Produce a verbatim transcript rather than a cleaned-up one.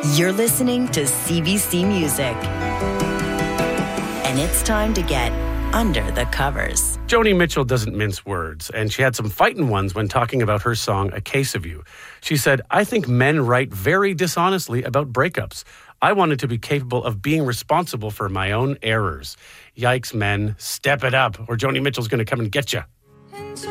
You're listening to C B C Music. And it's time to get under the covers. Joni Mitchell doesn't mince words, and she had some fighting ones when talking about her song, A Case of You. She said, I think men write very dishonestly about breakups. I wanted to be capable of being responsible for my own errors. Yikes, men, step it up, or Joni Mitchell's going to come and get you.